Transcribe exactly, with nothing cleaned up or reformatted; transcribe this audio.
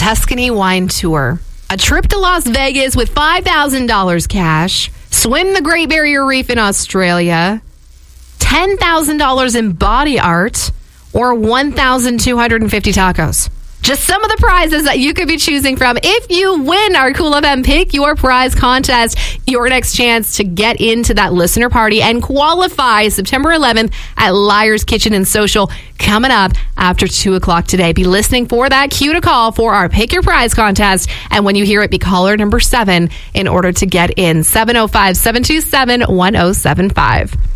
Tuscany Wine Tour. A trip to Las Vegas with five thousand dollars cash. Swim the Great Barrier Reef in Australia. ten thousand dollars in body art. Or one thousand two hundred fifty tacos. Just some of the prizes that you could be choosing from. If you win our Cool F M Pick Your Prize contest, your next chance to get into that listener party and qualify September eleventh at Liar's Kitchen and Social, coming up after two o'clock today. Be listening for that cue to call for our Pick Your Prize contest. And when you hear it, be caller number seven in order to get in. seven oh five, seven two seven, one oh seven five.